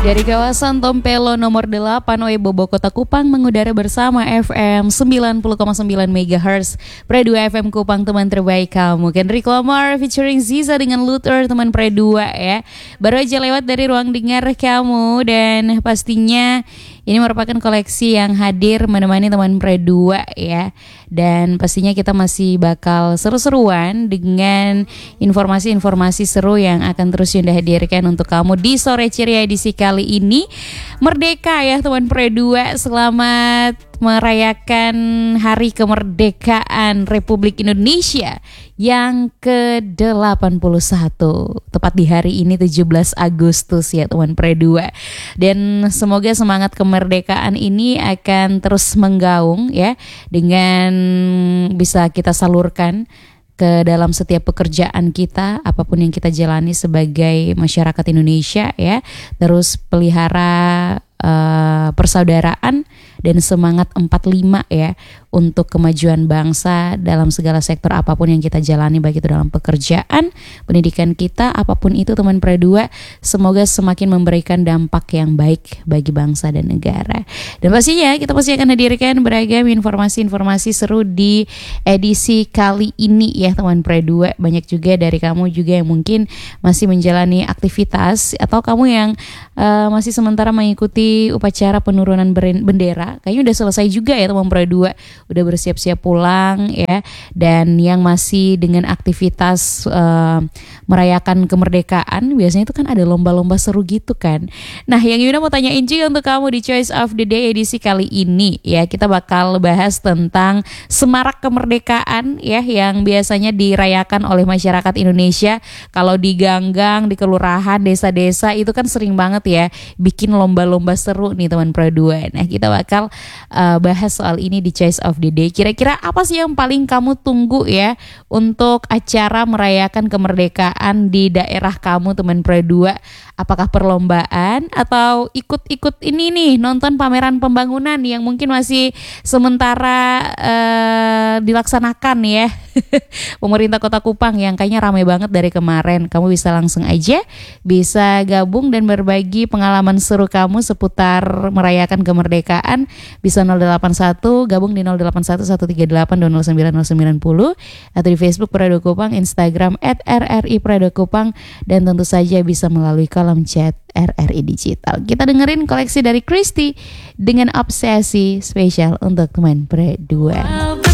Dari kawasan Tompelo nomor 8 Oebobo Kota Kupang mengudara bersama FM 90,9 MHz Pre 2 FM Kupang, teman terbaik kamu. Kendrick Lamar featuring Ziza dengan Luther, teman Pre 2 ya. Baru aja lewat dari ruang dengar kamu, dan pastinya ini merupakan koleksi yang hadir menemani teman Pre 2 ya. Dan pastinya kita masih bakal seru-seruan dengan informasi-informasi seru yang akan terus Yunda hadirkan untuk kamu di sore ceria edisi kali ini. Merdeka ya teman Pre 2, selamat merayakan Hari Kemerdekaan Republik Indonesia yang ke-81, tepat di hari ini 17 Agustus ya teman Pre 2. Dan semoga semangat kemerdekaan ini akan terus menggaung ya, dengan bisa kita salurkan ke dalam setiap pekerjaan kita, apapun yang kita jalani sebagai masyarakat Indonesia ya. Terus pelihara persaudaraan dan semangat 45 ya, untuk kemajuan bangsa dalam segala sektor apapun yang kita jalani, baik itu dalam pekerjaan, pendidikan kita, apapun itu teman Pre 2, semoga semakin memberikan dampak yang baik bagi bangsa dan negara. Dan pastinya kita pasti akan hadirkan beragam informasi-informasi seru di edisi kali ini ya teman Pre 2. Banyak juga dari kamu juga yang mungkin masih menjalani aktivitas, atau kamu yang masih sementara mengikuti upacara penurunan bendera. Kayaknya udah selesai juga ya teman Pre 2, udah bersiap-siap pulang ya. Dan yang masih dengan aktivitas merayakan kemerdekaan, biasanya itu kan ada lomba-lomba seru gitu kan. Nah, yang Yuna mau tanyain juga untuk kamu di Choice of the Day edisi kali ini ya, kita bakal bahas tentang semarak kemerdekaan ya, yang biasanya dirayakan oleh masyarakat Indonesia. Kalau di gang-gang, di kelurahan, desa-desa itu kan sering banget ya bikin lomba-lomba seru nih teman Pre 2. Nah, kita bakal bahas soal ini di Choice of the Day. Kira-kira apa sih yang paling kamu tunggu ya untuk acara merayakan kemerdekaan di daerah kamu teman Pre 2? Apakah perlombaan atau ikut-ikut ini nih, nonton pameran pembangunan yang mungkin masih sementara dilaksanakan ya pemerintah Kota Kupang, yang kayaknya ramai banget dari kemarin. Kamu bisa langsung aja bisa gabung dan berbagi pengalaman seru kamu seputar merayakan kemerdekaan. Bisa 081, gabung di 081138209090, atau di Facebook Pre 2 Kupang, Instagram @RRI Pre 2 Kupang, dan tentu saja bisa melalui kolom chat RRI Digital. Kita dengerin koleksi dari Christy dengan Obsesi, spesial untuk teman Pre 2.